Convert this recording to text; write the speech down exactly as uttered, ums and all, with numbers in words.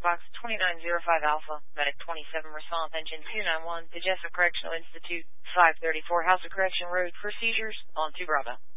Box twenty-nine oh five Alpha, Medic twenty-seven response, Engine two nine one, to Jessup Correctional Institute, five thirty-four House of Correction Road, procedures on to Bravo.